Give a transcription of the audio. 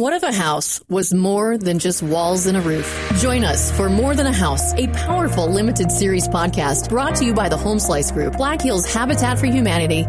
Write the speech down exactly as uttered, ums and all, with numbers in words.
What if a house was more than just walls and a roof? Join us for More Than a House, a powerful limited series podcast brought to you by the Home Slice Group, Black Hills Habitat for Humanity,